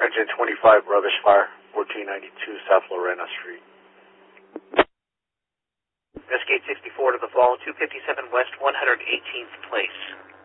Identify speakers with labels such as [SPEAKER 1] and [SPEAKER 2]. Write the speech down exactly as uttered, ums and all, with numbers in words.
[SPEAKER 1] hundred twenty-five Rubbish Fire, fourteen ninety-two South Lorena Street.
[SPEAKER 2] Investigate sixty-four to the fall, two fifty-seven West one hundred eighteenth Place.